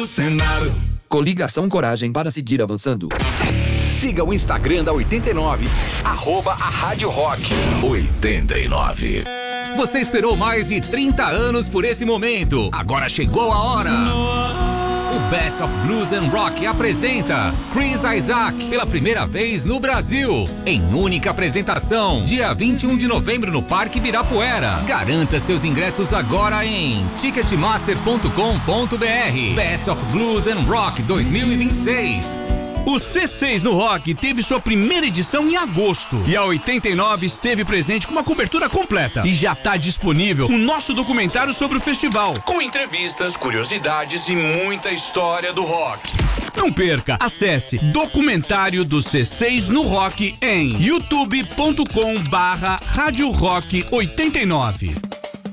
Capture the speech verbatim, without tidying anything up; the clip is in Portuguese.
no cenário. Coligação Coragem para seguir avançando. Siga o Instagram da oitenta e nove, arroba a Rádio Rock oitenta e nove. Você esperou mais de trinta anos por esse momento. Agora chegou a hora. O Best of Blues and Rock apresenta Chris Isaak pela primeira vez no Brasil, em única apresentação, dia vinte e um de novembro no Parque Ibirapuera. Garanta seus ingressos agora em ticketmaster ponto com ponto br. Best of Blues and Rock dois mil e vinte e seis. O C seis no Rock teve sua primeira edição em agosto e a oitenta e nove esteve presente com uma cobertura completa. E já está disponível o nosso documentário sobre o festival, com entrevistas, curiosidades e muita história do rock. Não perca, acesse documentário do C seis no Rock em youtube ponto com barra Rádio Rock oitenta e nove.